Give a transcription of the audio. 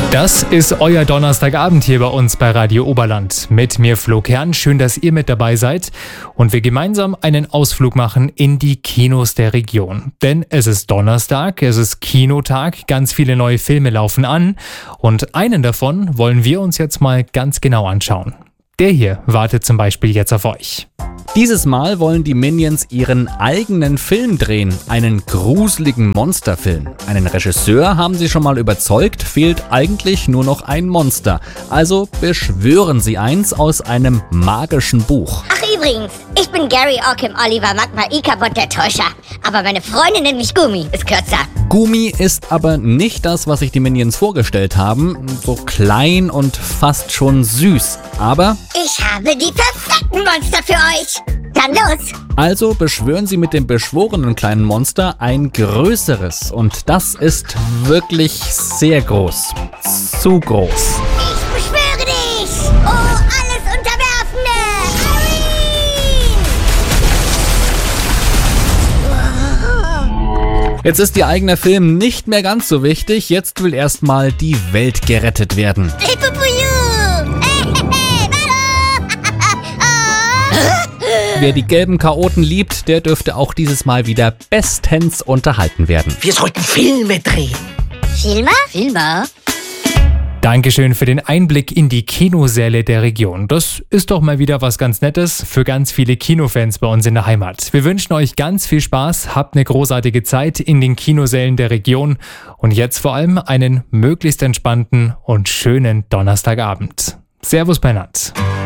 Das ist euer Donnerstagabend hier bei uns bei Radio Oberland. Mit mir Flo Kern. Schön, dass ihr mit dabei seid und wir gemeinsam einen Ausflug machen in die Kinos der Region. Denn es ist Donnerstag, es ist Kinotag, ganz viele neue Filme laufen an und einen davon wollen wir uns jetzt mal ganz genau anschauen. Der hier wartet zum Beispiel jetzt auf euch. Dieses Mal wollen die Minions ihren eigenen Film drehen, einen gruseligen Monsterfilm. Einen Regisseur haben sie schon mal überzeugt, fehlt eigentlich nur noch ein Monster. Also beschwören sie eins aus einem magischen Buch. Ach übrigens, ich bin Gary Ockham Oliver Magma Ikabot der Täuscher. Aber meine Freundin nennt mich Gummi, ist kürzer. Gummi ist aber nicht das, was sich die Minions vorgestellt haben. So klein und fast schon süß. Aber Ich habe die perfekten Monster für euch. Dann los. also beschwören sie mit dem beschworenen kleinen Monster ein größeres. Und das ist wirklich sehr groß. Zu groß. Ich beschwöre dich. Oh, alles Unterwerfende. Halloween. Jetzt ist ihr eigener Film nicht mehr ganz so wichtig. Jetzt will erstmal die Welt gerettet werden. Hilfe für you. Wer die gelben Chaoten liebt, der dürfte auch dieses Mal wieder bestens unterhalten werden. Wir sollten Filme drehen. Filmer? Dankeschön für den Einblick in die Kinosäle der Region. Das ist doch mal wieder was ganz Nettes für ganz viele Kinofans bei uns in der Heimat. Wir wünschen euch ganz viel Spaß, habt eine großartige Zeit in den Kinosälen der Region und jetzt vor allem einen möglichst entspannten und schönen Donnerstagabend. Servus Bernhard.